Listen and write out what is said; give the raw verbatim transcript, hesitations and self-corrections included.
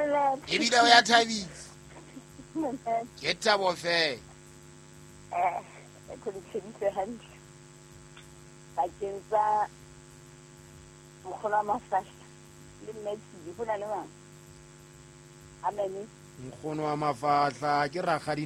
e bile o ya thabisa ke Thabo fe eh go ditsheditse hantle bakeng sa mogolo wa mafahla le mmetsedi go na le mang amen nkgono wa mafahla ke rakgadi